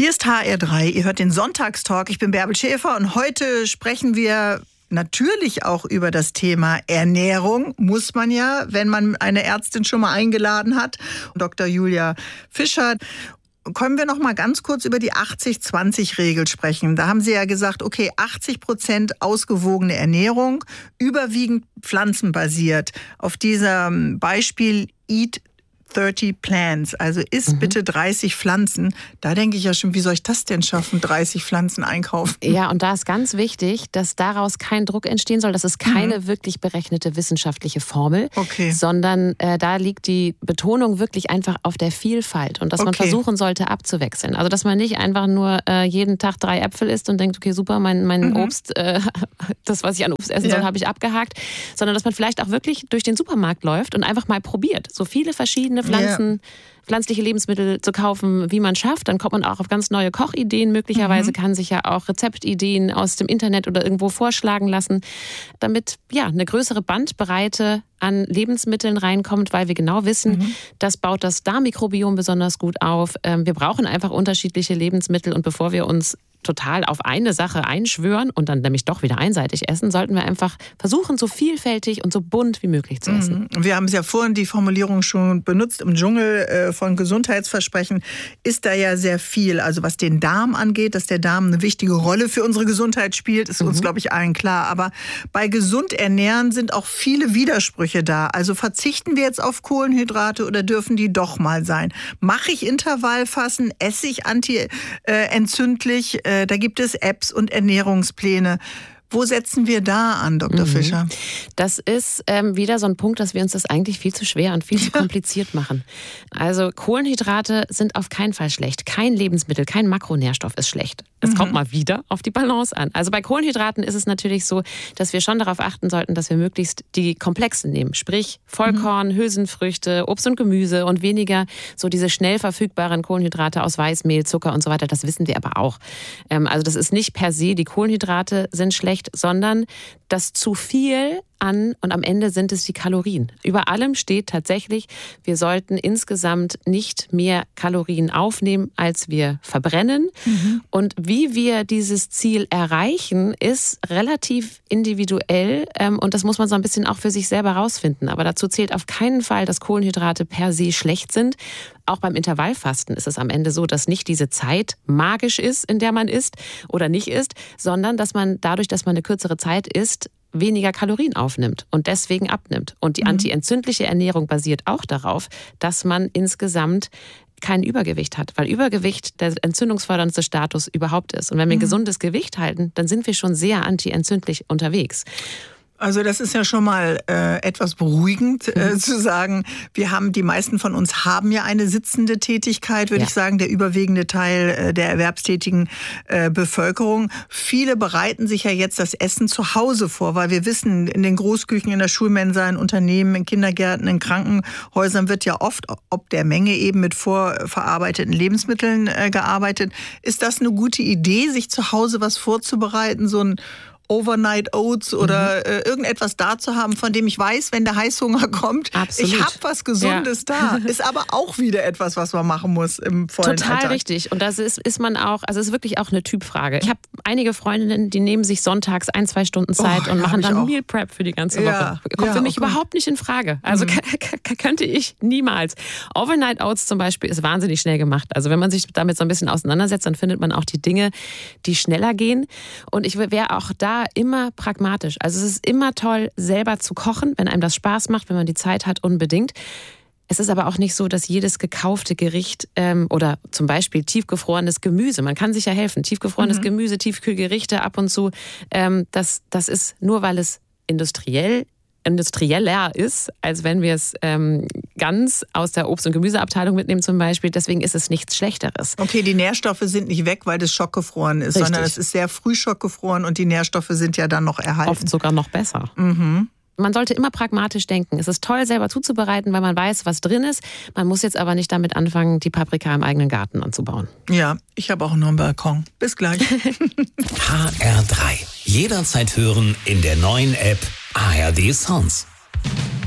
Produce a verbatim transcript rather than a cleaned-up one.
Hier ist H R drei, ihr hört den Sonntagstalk. Ich bin Bärbel Schäfer und heute sprechen wir natürlich auch über das Thema Ernährung. Muss man ja, wenn man eine Ärztin schon mal eingeladen hat. Doktor Julia Fischer. Können wir noch mal ganz kurz über die achtzig zwanzig Regel sprechen? Da haben Sie ja gesagt, okay, achtzig Prozent ausgewogene Ernährung, überwiegend pflanzenbasiert. Auf diesem Beispiel Eat dreißig Plants, also isst mhm. bitte dreißig Pflanzen. Da denke ich ja schon, wie soll ich das denn schaffen, dreißig Pflanzen einkaufen? Ja, und da ist ganz wichtig, dass daraus kein Druck entstehen soll. Das ist keine mhm. wirklich berechnete wissenschaftliche Formel, okay. sondern äh, da liegt die Betonung wirklich einfach auf der Vielfalt und dass okay. man versuchen sollte abzuwechseln. Also dass man nicht einfach nur äh, jeden Tag drei Äpfel isst und denkt, okay, super, mein, mein mhm. Obst, äh, das, was ich an Obst essen ja. soll, habe ich abgehakt, sondern dass man vielleicht auch wirklich durch den Supermarkt läuft und einfach mal probiert. So viele verschiedene Pflanzen, ja. pflanzliche Lebensmittel zu kaufen, wie man schafft. Dann kommt man auch auf ganz neue Kochideen. Möglicherweise mhm. kann sich ja auch Rezeptideen aus dem Internet oder irgendwo vorschlagen lassen, damit ja eine größere Bandbreite an Lebensmitteln reinkommt, weil wir genau wissen, mhm. das baut das Darmmikrobiom besonders gut auf. Wir brauchen einfach unterschiedliche Lebensmittel und bevor wir uns total auf eine Sache einschwören und dann nämlich doch wieder einseitig essen, sollten wir einfach versuchen, so vielfältig und so bunt wie möglich zu essen. Wir haben es ja vorhin die Formulierung schon benutzt, im Dschungel von Gesundheitsversprechen ist da ja sehr viel. Also was den Darm angeht, dass der Darm eine wichtige Rolle für unsere Gesundheit spielt, ist mhm. uns, glaube ich, allen klar. Aber bei gesund ernähren sind auch viele Widersprüche da. Also verzichten wir jetzt auf Kohlenhydrate oder dürfen die doch mal sein? Mache ich Intervallfasten? Esse ich anti-entzündlich? Da gibt es Apps und Ernährungspläne. Wo setzen wir da an, Doktor Mhm. Fischer? Das ist ähm, wieder so ein Punkt, dass wir uns das eigentlich viel zu schwer und viel zu kompliziert machen. Also Kohlenhydrate sind auf keinen Fall schlecht. Kein Lebensmittel, kein Makronährstoff ist schlecht. Es mhm. kommt mal wieder auf die Balance an. Also bei Kohlenhydraten ist es natürlich so, dass wir schon darauf achten sollten, dass wir möglichst die komplexen nehmen. Sprich Vollkorn, mhm. Hülsenfrüchte, Obst und Gemüse und weniger so diese schnell verfügbaren Kohlenhydrate aus Weißmehl, Zucker und so weiter. Das wissen wir aber auch. Ähm, also das ist nicht per se, die Kohlenhydrate sind schlecht, sondern das zu viel an und am Ende sind es die Kalorien. Über allem steht tatsächlich, wir sollten insgesamt nicht mehr Kalorien aufnehmen, als wir verbrennen. Mhm. Und wie wir dieses Ziel erreichen, ist relativ individuell und das muss man so ein bisschen auch für sich selber rausfinden. Aber dazu zählt auf keinen Fall, dass Kohlenhydrate per se schlecht sind. Auch beim Intervallfasten ist es am Ende so, dass nicht diese Zeit magisch ist, in der man isst oder nicht isst, sondern dass man dadurch, dass man eine kürzere Zeit isst, weniger Kalorien aufnimmt und deswegen abnimmt. Und die mhm. antientzündliche Ernährung basiert auch darauf, dass man insgesamt kein Übergewicht hat, weil Übergewicht der entzündungsfördernde Status überhaupt ist. Und wenn wir ein mhm. gesundes Gewicht halten, dann sind wir schon sehr antientzündlich unterwegs. Also das ist ja schon mal äh, etwas beruhigend äh, mhm. zu sagen, wir haben, die meisten von uns haben ja eine sitzende Tätigkeit, würde ja. ich sagen, der überwiegende Teil äh, der erwerbstätigen äh, Bevölkerung. Viele bereiten sich ja jetzt das Essen zu Hause vor, weil wir wissen, in den Großküchen, in der Schulmensa, in Unternehmen, in Kindergärten, in Krankenhäusern wird ja oft, ob der Menge eben mit vorverarbeiteten Lebensmitteln äh, gearbeitet. Ist das eine gute Idee, sich zu Hause was vorzubereiten, so ein Overnight Oats oder mhm. äh, irgendetwas da zu haben, von dem ich weiß, wenn der Heißhunger kommt, Absolut. ich habe was Gesundes ja. da. Ist aber auch wieder etwas, was man machen muss im vollen Total Alltag. Richtig. Und das ist, ist man auch, also es ist wirklich auch eine Typfrage. Ich habe einige Freundinnen, die nehmen sich sonntags ein, zwei Stunden Zeit oh, und machen dann Meal Prep für die ganze Woche. Ja. Kommt ja, für mich okay. überhaupt nicht in Frage. Also mhm. k- könnte ich niemals. Overnight Oats zum Beispiel ist wahnsinnig schnell gemacht. Also wenn man sich damit so ein bisschen auseinandersetzt, dann findet man auch die Dinge, die schneller gehen. Und ich wäre auch da immer pragmatisch. Also es ist immer toll, selber zu kochen, wenn einem das Spaß macht, wenn man die Zeit hat, unbedingt. Es ist aber auch nicht so, dass jedes gekaufte Gericht ähm, oder zum Beispiel tiefgefrorenes Gemüse, man kann sich ja helfen, tiefgefrorenes mhm. Gemüse, Tiefkühlgerichte ab und zu, ähm, das, das ist nur, weil es industriell industrieller ist, als wenn wir es ähm, ganz aus der Obst- und Gemüseabteilung mitnehmen zum Beispiel. Deswegen ist es nichts Schlechteres. Okay, die Nährstoffe sind nicht weg, weil das schockgefroren ist, Richtig. sondern es ist sehr früh schockgefroren und die Nährstoffe sind ja dann noch erhalten. Oft sogar noch besser. Mhm. Man sollte immer pragmatisch denken. Es ist toll, selber zuzubereiten, weil man weiß, was drin ist. Man muss jetzt aber nicht damit anfangen, die Paprika im eigenen Garten anzubauen. Ja, ich habe auch noch einen Balkon. Bis gleich. H R drei. Jederzeit hören in der neuen App A R D Sounds.